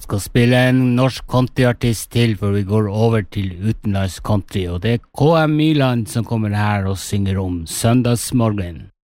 skal spille en norsk countryartist til før vi går over til utenlands country, og det KM Myrland som kommer her og synger om Søndagsmorgen.